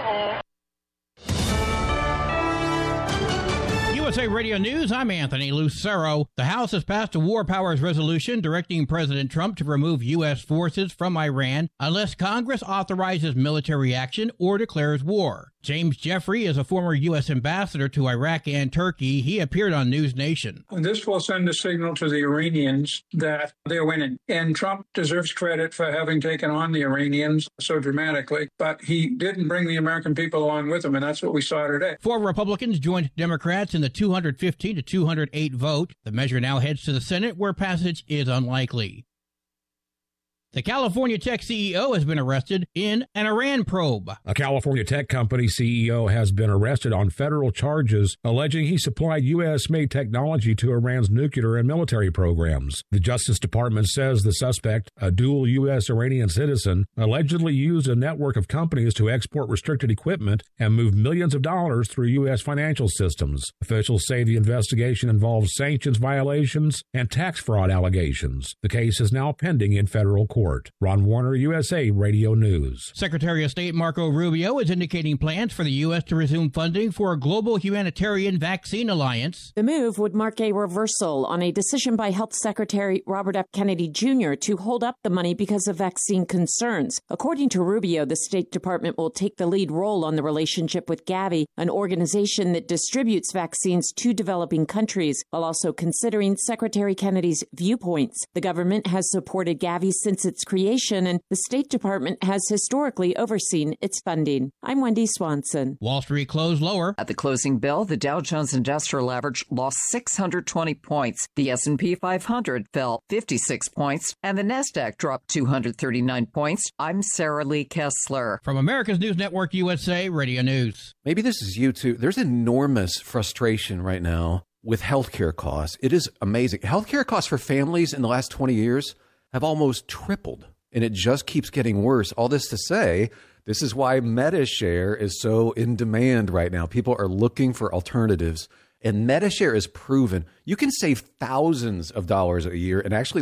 USA Radio News, I'm Anthony Lucero. The House has passed a war powers resolution directing President Trump to remove U.S. forces from Iran unless Congress authorizes military action or declares war. James Jeffrey is a former U.S. ambassador to Iraq and Turkey. He appeared on News Nation. This will send a signal to the Iranians that they're winning. And Trump deserves credit for having taken on the Iranians so dramatically. But he didn't bring the American people along with him, and that's what we saw today. 4 Republicans joined Democrats in the 215 to 208 vote. The measure now heads to the Senate, where passage is unlikely. The California Tech CEO has been arrested in an Iran probe. A California tech company CEO has been arrested on federal charges alleging he supplied U.S.-made technology to Iran's nuclear and military programs. The Justice Department says the suspect, a dual U.S.-Iranian citizen, allegedly used a network of companies to export restricted equipment and move millions of dollars through U.S. financial systems. Officials say the investigation involves sanctions violations and tax fraud allegations. The case is now pending in federal court. Ron Warner, USA Radio News. Secretary of State Marco Rubio is indicating plans for the U.S. to resume funding for a global humanitarian vaccine alliance. The move would mark a reversal on a decision by Health Secretary Robert F. Kennedy Jr. to hold up the money because of vaccine concerns. According to Rubio, the State Department will take the lead role on the relationship with Gavi, an organization that distributes vaccines to developing countries, while also considering Secretary Kennedy's viewpoints. The government has supported Gavi since its creation, and the State Department has historically overseen its funding. I'm Wendy Swanson. Wall Street closed lower. At the closing bell, the Dow Jones Industrial Average lost 620 points. The S&P 500 fell 56 points, and the Nasdaq dropped 239 points. I'm Sarah Lee Kessler. From America's News Network, USA Radio News. Maybe this is you too. There's enormous frustration right now with healthcare costs. It is amazing. Healthcare costs for families in the last 20 years have almost tripled, and it just keeps getting worse. All this to say, this is why MediShare is so in demand right now. People are looking for alternatives, and MediShare is proven. You can save thousands of dollars a year and actually